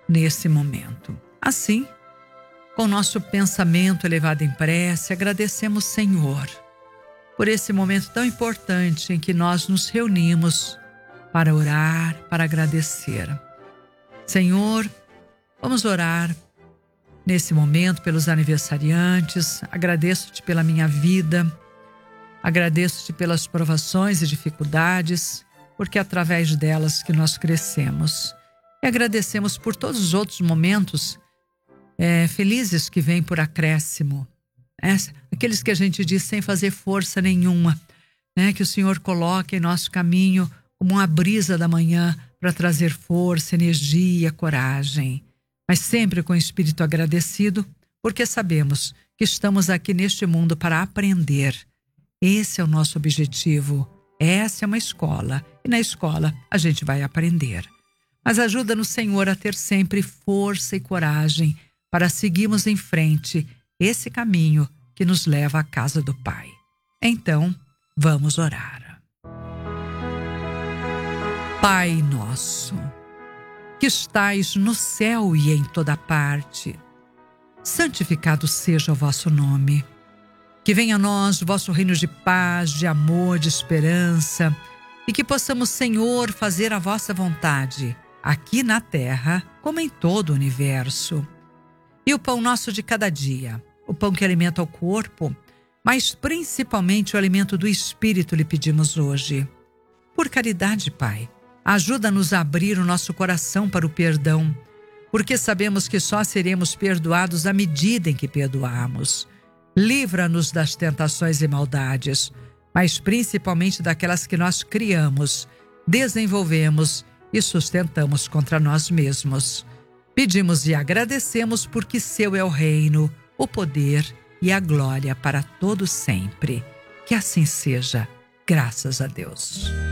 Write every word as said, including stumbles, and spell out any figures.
nesse momento. Assim, com nosso pensamento elevado em prece, agradecemos, Senhor, por esse momento tão importante em que nós nos reunimos para orar, para agradecer. Senhor, vamos orar nesse momento pelos aniversariantes. Agradeço-te pela minha vida, agradeço-te pelas provações e dificuldades, porque é através delas que nós crescemos. E agradecemos por todos os outros momentos é, felizes que vêm por acréscimo. É, aqueles que a gente diz sem fazer força nenhuma, né, que o Senhor coloca em nosso caminho como uma brisa da manhã para trazer força, energia, coragem. Mas sempre com o espírito agradecido, porque sabemos que estamos aqui neste mundo para aprender. Esse é o nosso objetivo. Essa é uma escola. E na escola a gente vai aprender. Mas ajuda-nos, Senhor, a ter sempre força e coragem para seguirmos em frente esse caminho que nos leva à casa do Pai. Então, vamos orar. Pai nosso, que estais no céu e em toda parte, santificado seja o vosso nome. Que venha a nós o vosso reino de paz, de amor, de esperança, e que possamos, Senhor, fazer a vossa vontade, aqui na terra, como em todo o universo. E o pão nosso de cada dia, o pão que alimenta o corpo, mas principalmente o alimento do espírito, lhe pedimos hoje. Por caridade, Pai, ajuda-nos a abrir o nosso coração para o perdão, porque sabemos que só seremos perdoados à medida em que perdoamos. Livra-nos das tentações e maldades, mas principalmente daquelas que nós criamos, desenvolvemos e sustentamos contra nós mesmos. Pedimos e agradecemos porque seu é o reino, o poder e a glória para todo sempre. Que assim seja, graças a Deus.